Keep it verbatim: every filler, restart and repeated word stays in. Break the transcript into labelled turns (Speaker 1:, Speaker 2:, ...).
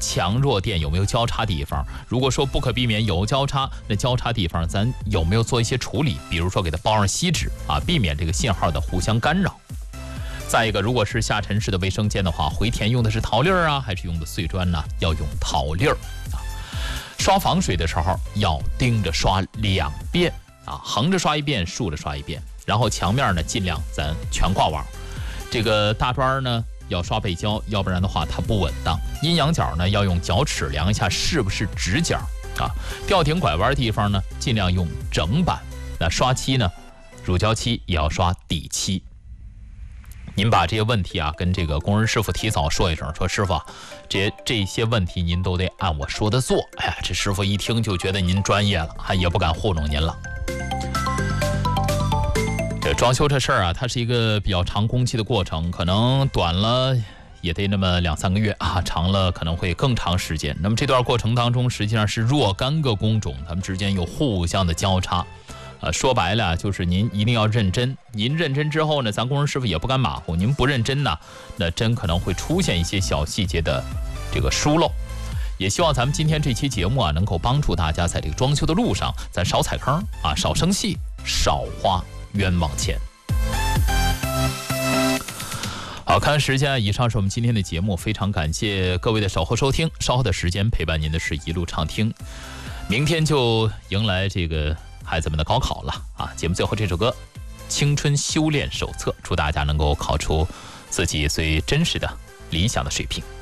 Speaker 1: 强弱电有没有交叉地方？如果说不可避免有交叉，那交叉地方咱有没有做一些处理？比如说给它包上锡纸啊，避免这个信号的互相干扰。再一个，如果是下沉式的卫生间的话，回填用的是陶粒儿啊，还是用的碎砖呢？要用陶粒儿啊。刷防水的时候要盯着刷两遍啊，横着刷一遍，竖着刷一遍。然后墙面呢，尽量咱全挂网。这个大砖呢要刷背胶，要不然的话它不稳当。阴阳角呢要用脚尺量一下是不是直角啊。吊顶拐弯地方呢尽量用整板。那刷漆呢，乳胶漆也要刷底漆。您把这些问题啊跟这个工人师傅提早说一声，说师傅，这这些问题您都得按我说的做。哎呀，这师傅一听就觉得您专业了，还也不敢糊弄您了。这装修这事儿啊，它是一个比较长工期的过程，可能短了也得那么两三个月啊，长了可能会更长时间。那么这段过程当中，实际上是若干个工种，它们之间有互相的交叉。呃，说白了就是您一定要认真。您认真之后呢，咱工人师傅也不敢马虎。您不认真呢，那真可能会出现一些小细节的这个疏漏。也希望咱们今天这期节目啊，能够帮助大家在这个装修的路上，咱少踩坑啊，少生气，少花冤枉钱。好，看时间，以上是我们今天的节目，非常感谢各位的守候收听。稍后的时间陪伴您的是一路畅听。明天就迎来这个孩子们的高考了啊！节目最后这首歌《青春修炼手册》，祝大家能够考出自己最真实的理想的水平。